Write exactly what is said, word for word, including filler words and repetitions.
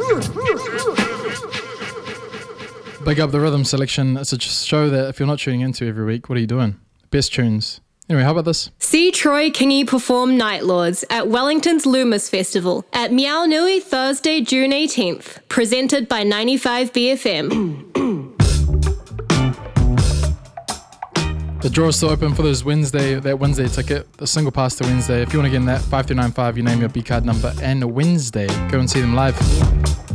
Big up the Rhythm Selection. It's a show that if you're not tuning into every week, what are you doing? Best tunes. Anyway, how about this? See Troy Kingi perform Night Lords at Wellington's Loomis Festival at Meow Nui Thursday, June eighteenth. Presented by ninety-five B F M. The draw is still open for those Wednesday, that Wednesday ticket, the single pass to Wednesday. If you want to get in that, five two nine five, you name your B card number and Wednesday. Go and see them live.